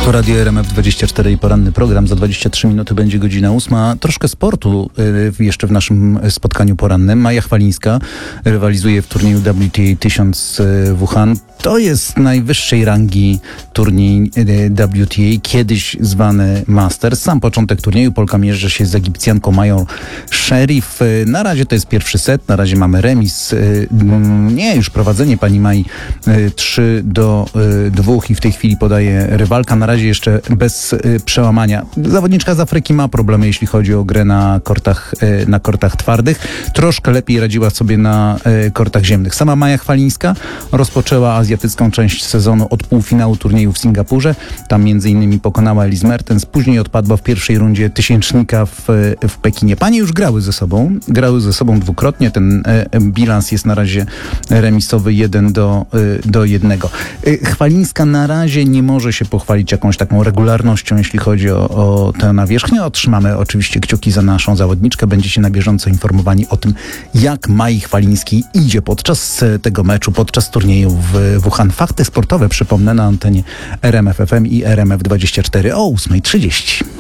To Radio RMF24 i poranny program. Za 23 minuty będzie godzina 8. Troszkę sportu jeszcze w naszym spotkaniu porannym. Maja Chwalińska rywalizuje w turnieju WTA 1000 w Wuhan. To jest najwyższej rangi turniej WTA, kiedyś zwany Masters. Sam początek turnieju. Polka mierzy się z Egipcjanką Mają Sherif. Na razie to jest pierwszy set. Na razie mamy remis. Już prowadzenie pani Mai 3-2 i w tej chwili podaje rywalka. Na razie jeszcze bez przełamania. Zawodniczka z Afryki ma problemy, jeśli chodzi o grę na kortach twardych. Troszkę lepiej radziła sobie na kortach ziemnych. Sama Maja Chwalińska rozpoczęła azjatycką część sezonu od półfinału turnieju w Singapurze. Tam m.in. pokonała Elise Mertens. Później odpadła w pierwszej rundzie tysięcznika w Pekinie. Panie już grały ze sobą dwukrotnie. Ten bilans jest na razie remisowy 1-1. Chwalińska na razie nie może się pochwalić jakąś taką regularnością, jeśli chodzi o tę nawierzchnię. Otrzymamy oczywiście kciuki za naszą zawodniczkę. Będziecie na bieżąco informowani o tym, jak Mai Chwalińskiej idzie podczas tego meczu, podczas turnieju w Wuhan. Fakty sportowe, przypomnę, na antenie RMF FM i RMF24 o 8:30.